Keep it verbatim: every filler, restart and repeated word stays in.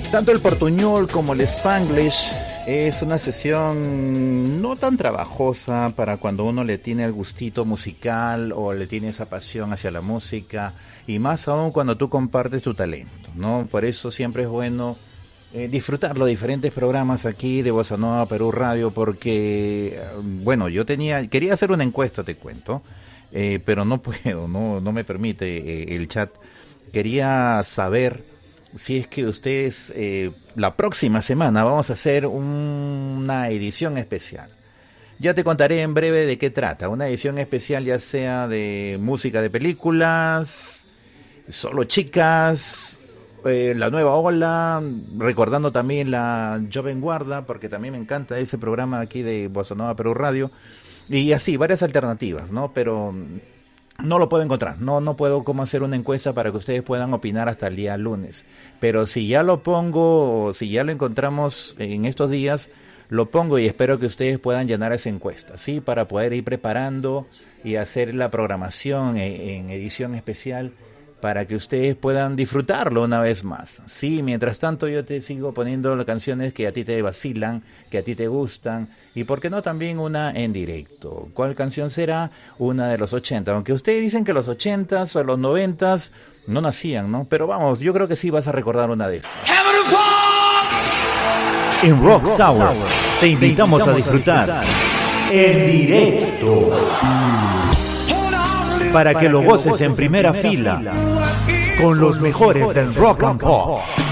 Tanto el portuñol como el spanglish es una sesión no tan trabajosa para cuando uno le tiene el gustito musical o le tiene esa pasión hacia la música, y más aún cuando tú compartes tu talento, ¿no? Por eso siempre es bueno eh, disfrutar los diferentes programas aquí de Bossa Nova Perú Radio, porque, bueno, yo tenía, quería hacer una encuesta, te cuento, eh, pero no puedo, no, no me permite eh, el chat. Quería saber si es que ustedes, eh, la próxima semana vamos a hacer un, una edición especial. Ya te contaré en breve de qué trata. Una edición especial ya sea de música de películas, solo chicas, eh, la nueva ola, recordando también la Joven Guarda, porque también me encanta ese programa aquí de Bossa Nova Perú Radio. Y así, varias alternativas, ¿no? Pero no lo puedo encontrar, no no puedo como hacer una encuesta para que ustedes puedan opinar hasta el día lunes. Pero si ya lo pongo, si ya lo encontramos en estos días, lo pongo y espero que ustedes puedan llenar esa encuesta, ¿sí? Para poder ir preparando y hacer la programación en, en edición especial para que ustedes puedan disfrutarlo una vez más. Sí, mientras tanto yo te sigo poniendo las canciones que a ti te vacilan, que a ti te gustan, y por qué no también una en directo. ¿Cuál canción será? Una de los ochenta, aunque ustedes dicen que los ochentas o los noventas no nacían, ¿no? Pero vamos, yo creo que sí vas a recordar una de estas. En Rock Sour te invitamos a disfrutar en directo, para que lo goces en primera fila con los mejores del rock and pop.